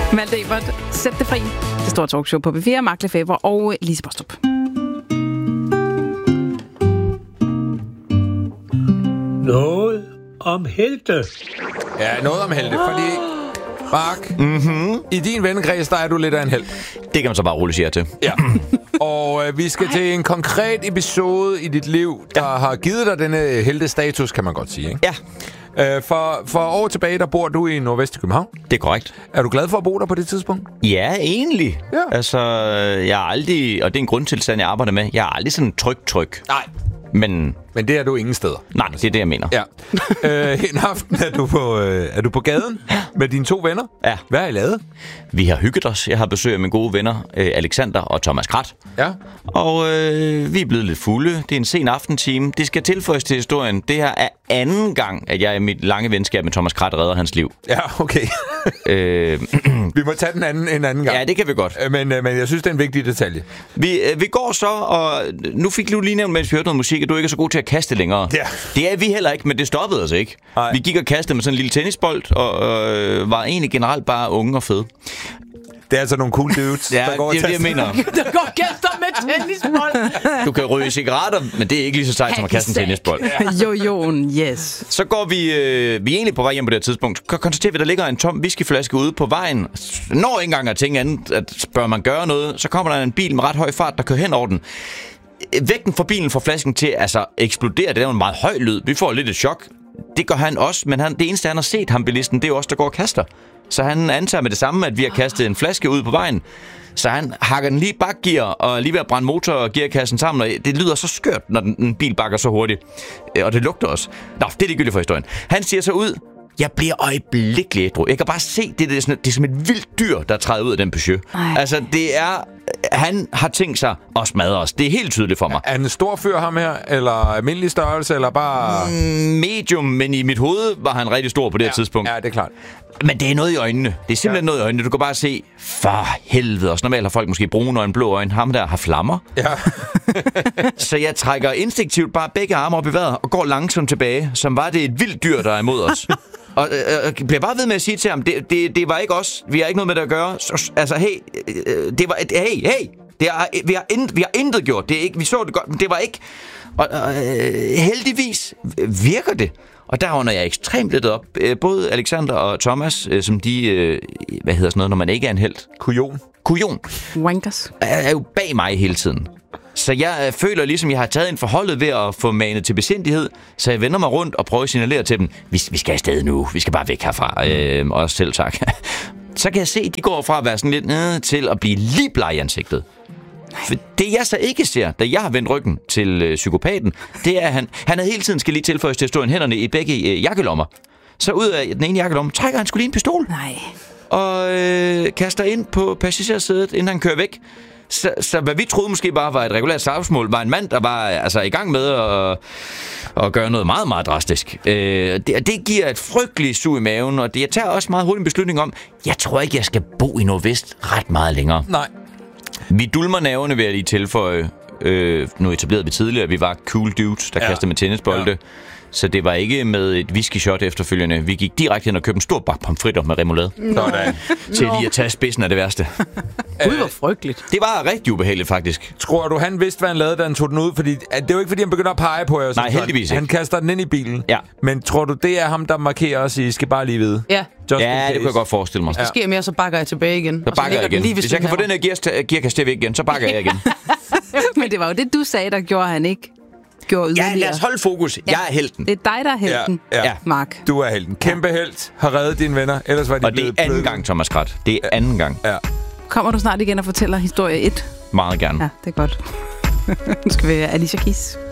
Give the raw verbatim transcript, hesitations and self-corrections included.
Malte Ebert, sæt det fri. Det store talkshow på B fire, Mark Lefebvre og Lise Bostrup. Noget om helte. Ja, noget om helte, fordi... Mark, mm-hmm. i din vennekreds, der er du lidt af en helt. Det kan man så bare roligt sige til. Ja. Og øh, vi skal til en konkret episode i dit liv, der ja. har givet dig denne heltestatus, kan man godt sige, ikke? Ja. Øh, for, for år tilbage, der bor du i Nordvest i København. Det er korrekt. Er du glad for at bo der på det tidspunkt? Ja, egentlig. Ja. Altså, jeg er aldrig, og det er en grundtilstand, jeg arbejder med, jeg er aldrig sådan tryg-tryg. Nej. Men... Men det er du ingen steder. Nej, det er det, jeg mener. Ja. øh, en aften er du på, øh, er du på gaden med dine to venner. Ja. Hvad har I lavet? Vi har hygget os. Jeg har besøg af mine gode venner, øh, Alexander og Thomas Krat. Ja. Og øh, vi er blevet lidt fulde. Det er en sen aftentime. Det skal tilføjes til historien. Det her er anden gang, at jeg i mit lange venskab med Thomas Krat redder hans liv. Ja, okay. øh, vi må tage den anden en anden gang. Ja, det kan vi godt. Men, øh, men jeg synes, det er en vigtig detalje. Vi, øh, vi går så, og nu fik du lige nævnt, mens vi hørte noget musik, at du ikke er så god til at kaste længere. Ja. Det er vi heller ikke, men det stoppede os ikke. Nej. Vi gik og kastede med sådan en lille tennisbold, og øh, var egentlig generelt bare unge og fede. Det er altså nogle cool dudes, ja, der går og det er det, jeg mener. Der går kaster med tennisbold. Du kan ryge cigaretter, men det er ikke lige så sejt som at kaste en tennisbold. Ja. Jojoen, yes. Så går vi, øh, vi er egentlig på vej hjem på det her tidspunkt. Så konstaterer vi, at der ligger en tom whiskyflaske ude på vejen. Når ikke engang at tænke andet, at bør man gøre noget, så kommer der en bil med ret høj fart, der kører hen over den. Vægten fra bilen får flasken til altså eksplodere. Det er jo en meget høj lyd. Vi får lidt et chok. Det gør han også, men han, det eneste, han har set ham, bilisten, det er jo også der går og kaster. Så han antager med det samme, at vi har kastet en flaske ud på vejen. Så han hakker den lige i bakgear, og lige ved at brænde motor og gearkassen sammen. Og det lyder så skørt, når den, en bil bakker så hurtigt. Og det lugter også. Nå, det er ligegyldigt for historien. Han siger så ud, jeg bliver øjeblikkeligt ædru. Jeg kan bare se, det, det, er sådan, det er som et vildt dyr, der træder ud af den Peugeot. Ej. Altså, det er... Han har tænkt sig at smadre os. Det er helt tydeligt for mig. Er han en stor fyr, ham her? Eller almindelig størrelse? Eller bare... Mm, medium, men i mit hoved var han rigtig stor på det ja, her tidspunkt. Ja, det er klart. Men det er noget i øjnene. Det er simpelthen ja. noget i øjnene. Du kan bare se, for helvede. Og normalt har folk måske brune øjne, blå øjne. Ham der har flammer. Ja. Så jeg trækker instinktivt bare begge arme op i vejret og går langsomt tilbage, som var det et vildt dyr, der er imod os. Og øh, bliver bare ved med at sige til ham, det, det, det var ikke os. Vi har ikke noget med det at gøre. Så, altså, hey, øh, det var et, hey, hey. Det er, vi, har intet, vi har intet gjort. Det er ikke, vi så det godt, men det var ikke. Og øh, heldigvis virker det. Og der hånder jeg ekstremt lidt op. Både Alexander og Thomas, som de, øh, hvad hedder sådan noget, når man ikke er en helt? Kujon. Kujon. Wankers. Er, er jo bag mig hele tiden. Så jeg føler ligesom, jeg har taget en forholdet ved at få manet til besindighed, så jeg vender mig rundt og prøver at signalere til dem, vi, vi skal afsted nu, vi skal bare væk herfra, øh, også selv tak. Så kan jeg se, at de går fra at være sådan lidt nede til at blive lige bleg i ansigtet. For det jeg så ikke ser, da jeg har vendt ryggen til øh, psykopaten, det er, at han, han havde hele tiden skal lige tilføjes til at stå en hænderne i begge øh, jakkelommer. Så ud af den ene jakkelomme trækker han sgu lige en pistol. Nej. Og øh, kaster ind på passagersædet, inden han kører væk. Så, så hvad vi troede måske bare var et regulært slagsmål, var en mand, der var altså i gang med at, at gøre noget meget, meget drastisk. Øh, det, det giver et frygteligt sug i maven, og det, jeg tager også meget hurtigt en beslutning om, jeg tror ikke, jeg skal bo i Nordvest ret meget længere. Nej. Vi dulmer nerverne ved at lige tilføje, øh, nu etablerede vi tidligere, vi var cool dudes, der ja. kastede med tennisbolde. Ja. Så det var ikke med et whisky-shot efterfølgende. Vi gik direkte ind og købte en stor bakke pomfritter med remoulade. Sådan. Til lige at tage spidsen af det værste. Gud, hvor frygteligt. Det var rigtig ubehageligt, faktisk. Tror du, han vidste, hvad han lavede, da han tog den ud? Fordi det er jo ikke, fordi han begynder at pege på jer. Nej, heldigvis ikke. Han kaster den ind i bilen. Ja. Men tror du, det er ham, der markerer os i skal bare lige vide? Ja. Just ja, det kunne jeg godt forestille mig. Hvis det sker mere, så bakker jeg tilbage igen. Så bakker jeg igen. Lige Hvis jeg kan få den her gear, gearkasse væk igen, så bakker jeg igen. Men det var jo det, du sagde, der gjorde han ikke. Ja, lad os holde fokus. Ja. Jeg er helten. Det er dig, der er helten, ja, ja. Mark. Du er helten. Kæmpe helt. Har reddet dine venner. Ellers var de og det er anden bløde. gang, Thomas Krat. Det er anden gang. Ja. Kommer du snart igen og fortæller historie et? Meget gerne. Ja, det er godt. Nu skal vi have Alicia Keys.